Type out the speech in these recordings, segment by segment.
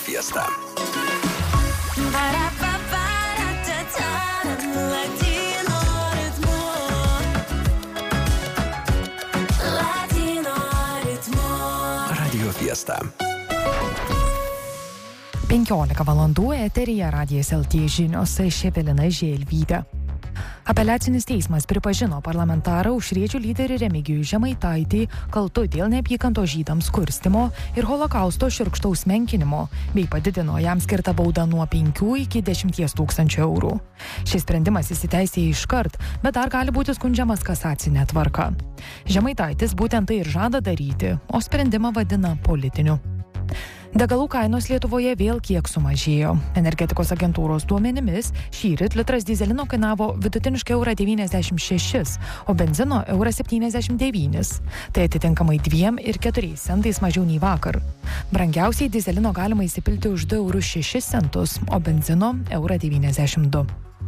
Fiesta. Radio Fiesta. 15 valandų eteryje Radijas LT žinios, aš Evelina Želvytė. Apeliacinis teismas pripažino parlamentarą Aušriečių lyderį Remigijų Žemaitaitį kaltu dėl neapykantos žydams kurstymo ir holokausto šiurkštaus menkinimo, bei padidino jam skirtą baudą nuo 5 iki 10 tūkstančių eurų. Šis sprendimas įsiteisėjo iškart, bet dar gali būti skundžiamas kasacinė tvarka. Žemaitaitis būtent tai ir žada daryti, o sprendimą vadina politiniu. Degalų kainos Lietuvoje vėl kiek sumažėjo. Energetikos agentūros duomenimis šįryt litras dyzelino kainavo vidutiniškai 1,96 €, o benzino 1,79 €. Tai atitinkamai 2 ir 4 centais mažiau nei vakar. Brangiausiai dyzelino galima įsipilti už 2,06 €, o benzino 1,92 €.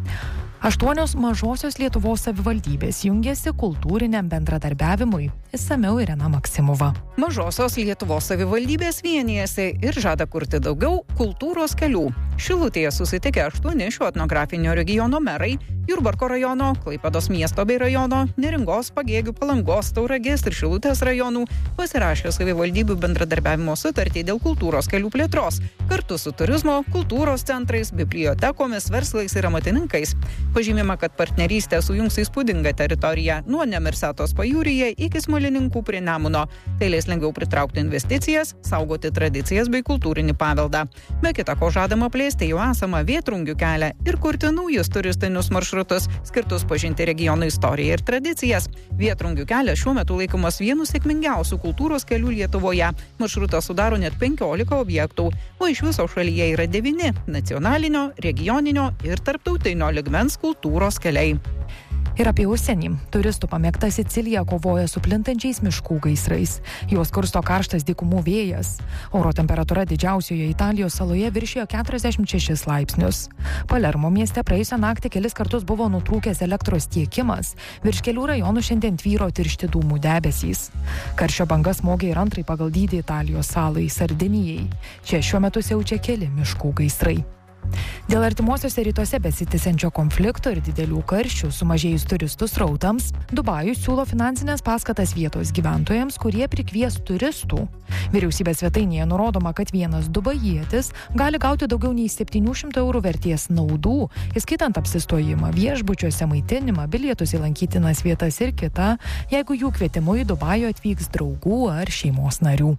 8 mažosios Lietuvos savivaldybės jungiasi kultūriniam bendradarbiavimui. Išsamiau Irena Maksimova. Mažosios Lietuvos savivaldybės vienijasi ir žada kurti daugiau kultūros kelių. Šilutėje susitikę 8 šio etnografinio regiono merai – Jurbarko rajono, Klaipėdos miesto bei rajono, Neringos, Pagėgių, Palangos, Tauragės ir Šilutės rajonų – pasirašė savivaldybių bendradarbiavimo sutartį dėl kultūros kelių plėtros, kartu su turizmo, kultūros centrais, bibliotekomis, verslais ir amatininkais. Pažymima, kad partnerystė sujungs įspūdingą teritoriją nuo Nemirsetos pajūryje iki Smolininkų prie Nemuno. Tai leis lengviau pritraukti investicijas, saugoti tradicijas bei kultūrinį paveldą. Be kita ko žadama plėsti jau esamą Vėtrungių kelią ir kurti naujus turistinius maršrutus, skirtus pažinti regiono istoriją ir tradicijas. Vėtrungių kelias šiuo metu laikomas vienu sėkmingiausių kultūros kelių Lietuvoje. Maršrutą sudaro net 15 objektų, o iš viso šalyje yra 9 nacionalinio, regioninio ir tarptautinio lygmens kultūros keliai. Ir apie užsienį. Turistų pamėgta Sicilija kovoja su plintančiais miškų gaisrais. Juos kursto karštas dykumų vėjas. Oro temperatūra didžiausioje Italijos saloje viršijo 46 laipsnius. Palermo mieste praėjusią naktį kelis kartus buvo nutrūkęs elektros tiekimas. Virš kelių rajonų šiandien tvyro tiršti dūmų debesys. Karščio banga smogė ir antrai pagal dydį Italijos salai Sardinijai. Čia šiuo metu siaučia keli miškų gaisrai. Dėl artimuosiuose rytuose besitęsiančio konflikto ir didelių karščių sumažėjus turistų srautams, Dubajus siūlo finansinės paskatas vietos gyventojams, kurie prikvies turistų. Vyriausybės svetainėje nurodoma, kad vienas dubajietis gali gauti daugiau nei 700 eurų vertės naudų, įskaitant apsistojimą viešbučiuose, maitinimą, bilietus į lankytinas vietas ir kitą, jeigu jų kvietimu į Dubajų atvyks draugų ar šeimos narių.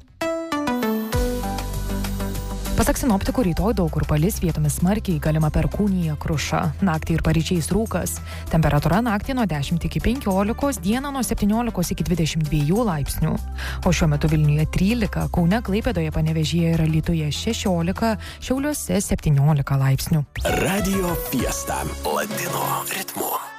Pasak sinoptikų, rytoj daug kur palis, vietomis smarkiai, galima perkūnija, kruša. Naktį ir paryčiais rūkas. Temperatūra naktį nuo 10 iki 15, dieną nuo 17 iki 22 laipsnių. O šiuo metu Vilniuje 13, Kaune, Klaipėdoje, Panevėžyje ir Alytuje 16, Šiauliuose 17 laipsnių. Radio Fiesta. Latino ritmu.